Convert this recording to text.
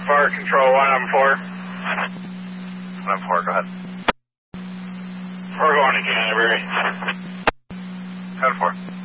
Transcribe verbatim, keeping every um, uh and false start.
Fire control, one on four. one on four, go ahead. We're going to Canterbury. Code four.